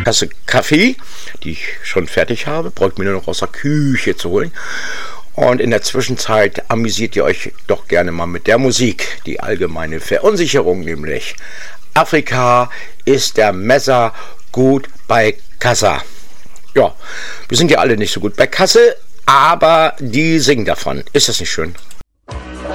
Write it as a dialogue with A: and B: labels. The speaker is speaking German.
A: Tasse Kaffee, die ich schon fertig habe, braucht mir nur noch aus der Küche zu holen. Und in der Zwischenzeit amüsiert ihr euch doch gerne mal mit der Musik. Die allgemeine Verunsicherung nämlich. Afrika ist der Messer gut bei Kassa. Ja, wir sind ja alle nicht so gut bei Kasse, aber die singen davon. Ist das nicht schön?